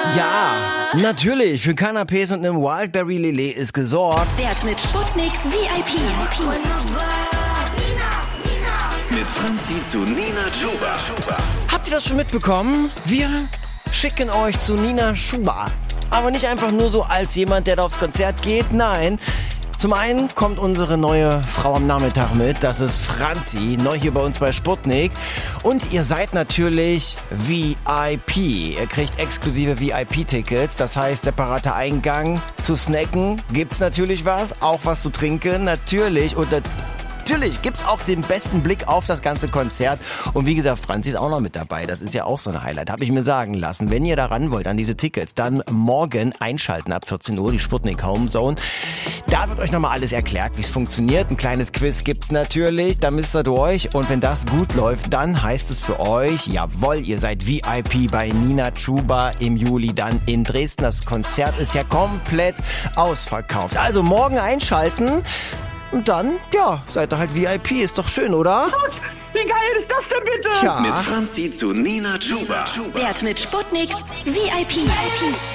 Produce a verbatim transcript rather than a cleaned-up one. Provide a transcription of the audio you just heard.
Ja, natürlich. Für Canapés und einem Wildberry Lillet ist gesorgt. Wert mit Sputnik V I P. Mit Franzi zu Nina Chuba. Habt ihr das schon mitbekommen? Wir schicken euch zu Nina Chuba. Aber nicht einfach nur so als jemand, der da aufs Konzert geht. Nein. Zum einen kommt unsere neue Frau am Nachmittag mit, das ist Franzi, neu hier bei uns bei Sputnik. Und ihr seid natürlich V I P. Ihr kriegt exklusive V I P-Tickets, das heißt separater Eingang. Zu snacken gibt's natürlich was, auch was zu trinken, natürlich. Und natürlich gibt's auch den besten Blick auf das ganze Konzert. Und wie gesagt, Franzi ist auch noch mit dabei. Das ist ja auch so ein Highlight, habe ich mir sagen lassen. Wenn ihr da ran wollt an diese Tickets, dann morgen einschalten ab vierzehn Uhr, die Sputnik Home Zone. Da wird euch nochmal alles erklärt, wie es funktioniert. Ein kleines Quiz gibt's natürlich, da müsst ihr durch. Und wenn das gut läuft, dann heißt es für euch, jawohl, ihr seid V I P bei Nina Chuba im Juli dann in Dresden. Das Konzert ist ja komplett ausverkauft. Also morgen einschalten. Und dann, ja, seid ihr halt V I P, ist doch schön, oder? Wie geil ist das denn bitte? Tja. Mit Franzi zu Nina Chuba. Wert mit Sputnik V I P.